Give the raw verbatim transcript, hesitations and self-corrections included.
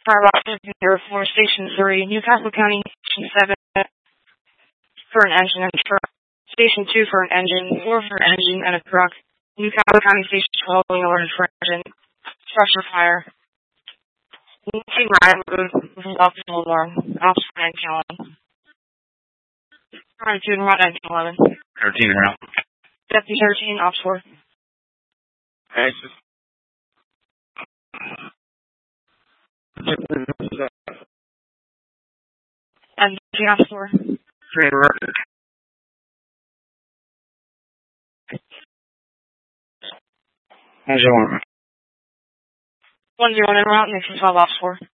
Fire Officer Zero four Station three, Newcastle County, Station seven for an engine and truck, Station two for an engine, four for an engine and a truck, Newcastle County Station twelve being alerted for engine, structure fire. Team Ryan with his optional alarm, Officer nine Callan. Prime two and nine eleven. thirteen around. Deputy thirteen, Ops four. Access. And the Ops four. Train record. How's your one? One zero in route, next to twelve Ops four.